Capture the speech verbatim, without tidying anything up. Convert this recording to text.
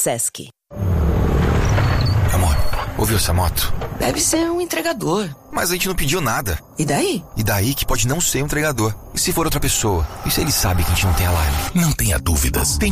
Sesc. Amor, ouviu essa moto? Deve ser um entregador. Mas a gente não pediu nada. E daí? E daí que pode não ser um entregador. E se for outra pessoa? E se ele sabe que a gente não tem alarme? Não tenha dúvidas.